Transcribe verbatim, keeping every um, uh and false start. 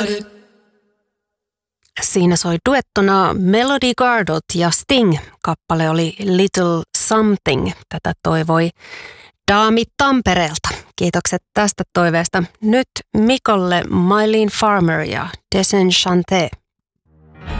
Siinä soi duettona Melody Gardot ja Sting. Kappale oli Little Something. Tätä toivoi Daami Tampereelta. Kiitokset tästä toiveesta. Nyt Mikolle Mylene Farmer ja Desenchanté.